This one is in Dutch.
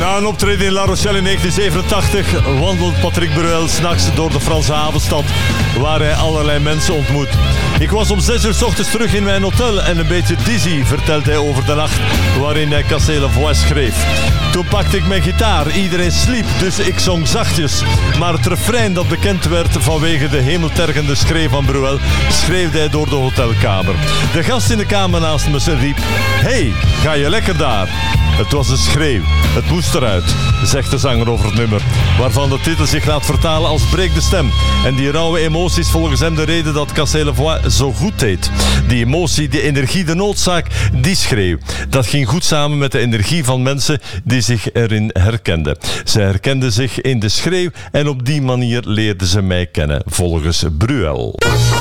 Na een optreden in La Rochelle in 1987 wandelt Patrick Bruel 's nachts door de Franse havenstad, waar hij allerlei mensen ontmoet. Ik was om 6 uur 's ochtends terug in mijn hotel en een beetje dizzy, vertelt hij over de nacht waarin hij Cassez la Voix schreef. Toen pakte ik mijn gitaar, iedereen sliep, dus ik zong zachtjes. Maar het refrein dat bekend werd vanwege de hemeltergende schreeuw van Bruel, schreef hij door de hotelkamer. De gast in de kamer naast me riep: "Hey, ga je lekker daar?" Het was een schreeuw. Het moest eruit, zegt de zanger over het nummer, waarvan de titel zich laat vertalen als Breek de stem. En die rauwe emotie is volgens hem de reden dat Cassez la Voix zo goed deed. Die emotie, die energie, de noodzaak, die schreeuw. Dat ging goed samen met de energie van mensen die zich erin herkenden. Ze herkenden zich in de schreeuw en op die manier leerden ze mij kennen, volgens Bruel.